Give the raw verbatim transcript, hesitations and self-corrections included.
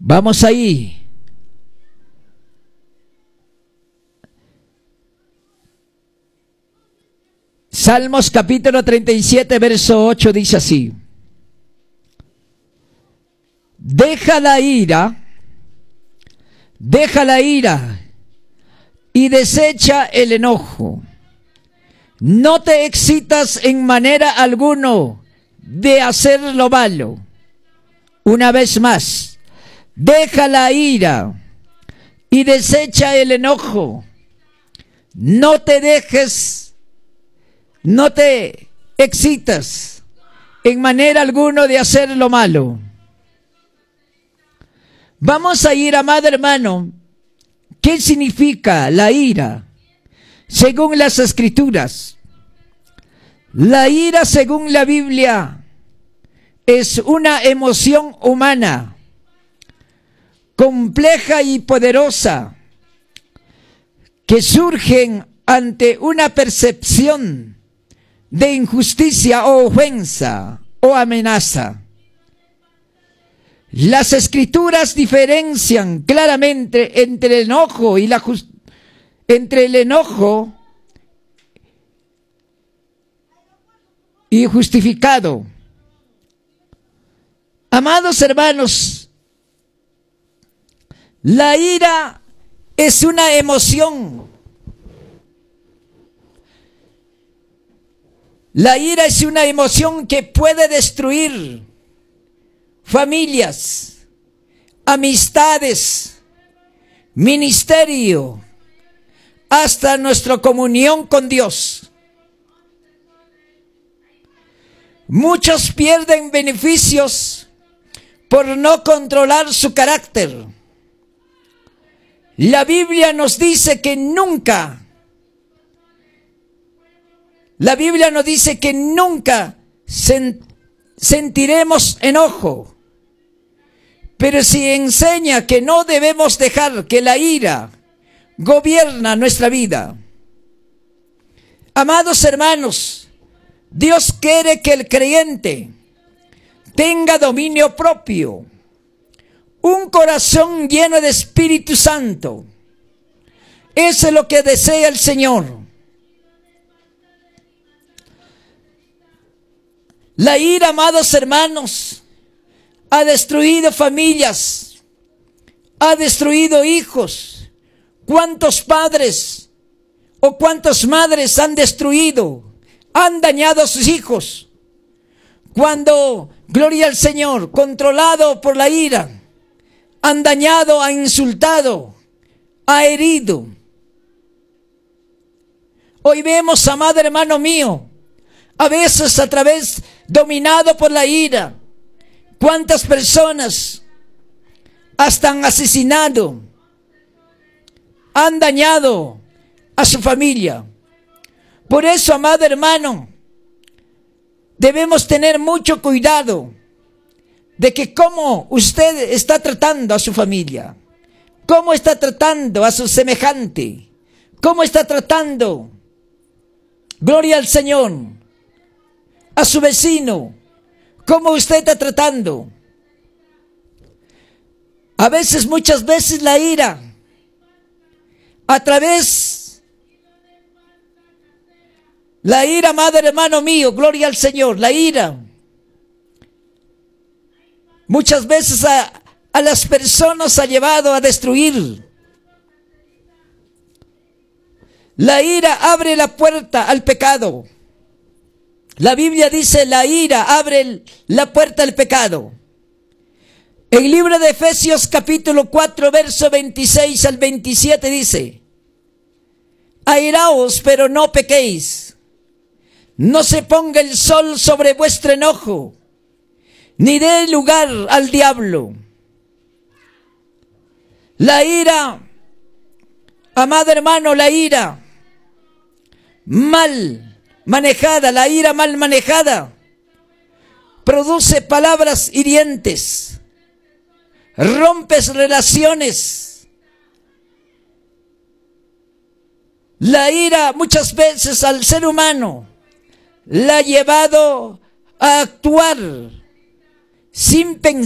Vamos ahí. Salmos capítulo treinta y siete, verso ocho dice así: Deja la ira, deja la ira y desecha el enojo. No te excitas en manera alguno de hacer lo malo. Una vez más, deja la ira y desecha el enojo. No te dejes, no te excitas en manera alguna de hacer lo malo. Vamos a ir, amado hermano, ¿qué significa la ira? Según las Escrituras, la ira, según la Biblia, es una emoción humana, compleja y poderosa, que surgen ante una percepción de injusticia o ofensa o amenaza. Las Escrituras diferencian claramente entre el enojo y la justicia, entre el enojo y justificado. Amados hermanos, la ira es una emoción. La ira es una emoción que puede destruir familias, amistades, ministerio, hasta nuestra comunión con Dios. Muchos pierden beneficios por no controlar su carácter. La Biblia nos dice que nunca, la Biblia nos dice que nunca sen, sentiremos enojo, pero si enseña que no debemos dejar que la ira gobierna nuestra vida. Amados hermanos, Dios quiere que el creyente tenga dominio propio, un corazón lleno de Espíritu Santo. Eso es lo que desea el Señor. La ira, amados hermanos, ha destruido familias, ha destruido hijos. ¿Cuántos padres o cuántas madres han destruido, han dañado a sus hijos? Cuando, gloria al Señor, controlado por la ira, han dañado, han insultado, ha herido. Hoy vemos, amado hermano mío, a veces a través, dominado por la ira, cuántas personas hasta han asesinado, han dañado a su familia. Por eso, amado hermano, debemos tener mucho cuidado de que cómo usted está tratando a su familia, cómo está tratando a su semejante, cómo está tratando, gloria al Señor, a su vecino, cómo usted está tratando. A veces, muchas veces la ira, a través, la ira, amado hermano mío, gloria al Señor, la ira, muchas veces a, a las personas ha llevado a destruir. La ira abre la puerta al pecado. La Biblia dice, la ira abre la puerta al pecado. El libro de Efesios capítulo cuatro, verso veintiséis al veintisiete dice: airaos, pero no pequéis. No se ponga el sol sobre vuestro enojo, ni dé lugar al diablo. La ira, amado hermano, la ira mal manejada, la ira mal manejada, produce palabras hirientes, rompes relaciones. La ira muchas veces al ser humano la ha llevado a actuar sin pensar